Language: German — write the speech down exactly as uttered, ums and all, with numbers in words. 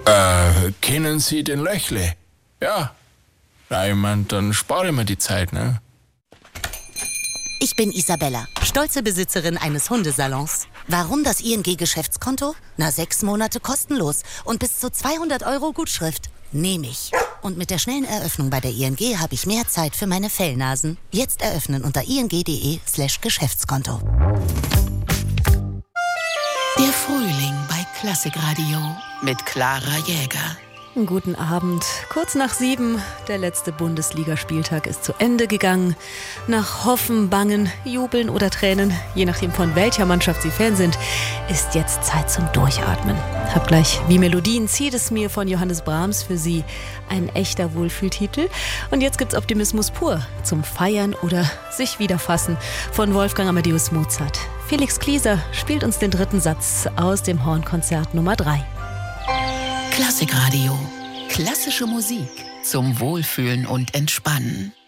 Äh, kennen Sie den Löchle? Ja. Na, ich mein, dann spare ich mir die Zeit, ne? Ich bin Isabella, stolze Besitzerin eines Hundesalons. Warum das I N G-Geschäftskonto? Na, sechs Monate kostenlos und bis zu zweihundert Euro Gutschrift. Nehme ich. Und mit der schnellen Eröffnung bei der I N G habe ich mehr Zeit für meine Fellnasen. Jetzt eröffnen unter ing.de slash Geschäftskonto. Der Frühling bei Klassikradio mit Clara Jäger. Guten Abend. Kurz nach sieben, der letzte Bundesligaspieltag ist zu Ende gegangen. Nach Hoffen, Bangen, Jubeln oder Tränen, je nachdem von welcher Mannschaft Sie Fan sind, ist jetzt Zeit zum Durchatmen. Hab gleich wie Melodien zieht es mir von Johannes Brahms für Sie ein echter Wohlfühltitel. Und jetzt gibt's Optimismus pur zum Feiern oder sich wiederfassen von Wolfgang Amadeus Mozart. Felix Klieser spielt uns den dritten Satz aus dem Hornkonzert Nummer drei. Klassikradio. Klassische Musik zum Wohlfühlen und Entspannen.